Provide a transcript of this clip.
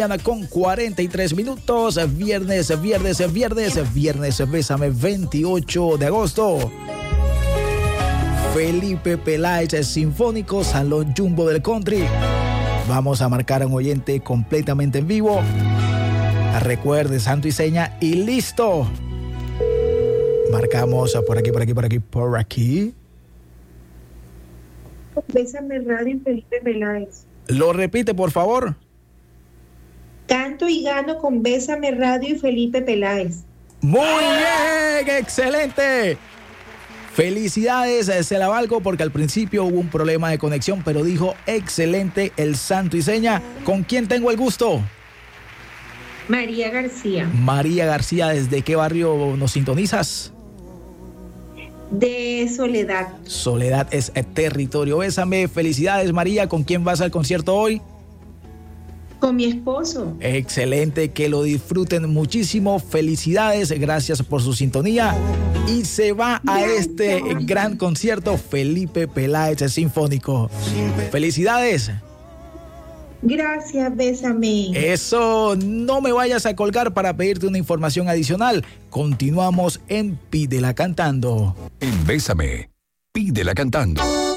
Con 43 minutos, viernes, Bésame, 28 de agosto. Felipe Peláez Sinfónico, Salón Jumbo del Country. Vamos a marcar a un oyente completamente en vivo. Recuerde, santo y seña y listo. Marcamos por aquí. Bésame Radio y Felipe Peláez. Lo repite, por favor. Canto y gano con Bésame Radio y Felipe Peláez. Muy bien, excelente. Felicidades, se la valgo porque al principio hubo un problema de conexión, pero dijo excelente el santo y seña. ¿Con quién tengo el gusto? María García. María García, ¿desde qué barrio nos sintonizas? De Soledad. Soledad es territorio. Bésame, felicidades María. ¿Con quién vas al concierto hoy? Con mi esposo. Excelente, que lo disfruten muchísimo. Felicidades, gracias por su sintonía. Y se va a este gran concierto Felipe Peláez Sinfónico. Felicidades. Gracias, Bésame. Eso, no me vayas a colgar para pedirte una información adicional. Continuamos en Pídela Cantando. En Bésame, Pídela Cantando.